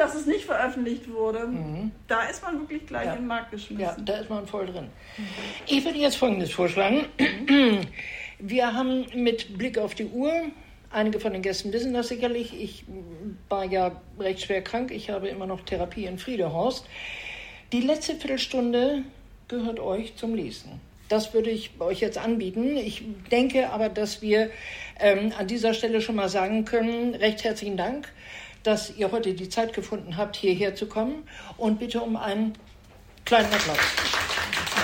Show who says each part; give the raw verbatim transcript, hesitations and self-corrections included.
Speaker 1: dass es nicht veröffentlicht wurde. Mhm. Da ist man wirklich gleich ja. in den Markt geschmissen.
Speaker 2: Ja, da ist man voll drin. Mhm. Ich würde jetzt Folgendes vorschlagen. Mhm. Wir haben mit Blick auf die Uhr, einige von den Gästen wissen das sicherlich, ich war ja recht schwer krank, ich habe immer noch Therapie in Friedehorst. Die letzte Viertelstunde gehört euch zum Lesen. Das würde ich euch jetzt anbieten. Ich denke aber, dass wir ähm, an dieser Stelle schon mal sagen können, recht herzlichen Dank, dass ihr heute die Zeit gefunden habt, hierher zu kommen. Und bitte um einen kleinen Applaus.